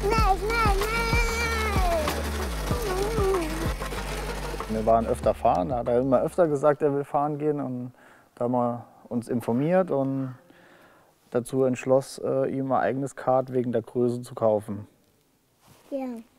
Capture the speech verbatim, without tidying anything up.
schnell, schnell, schnell. Wir waren öfter fahren, da hat er immer öfter gesagt, er will fahren gehen. Und da haben wir uns informiert und dazu entschloss, ihm ein eigenes Kart wegen der Größe zu kaufen. Ja.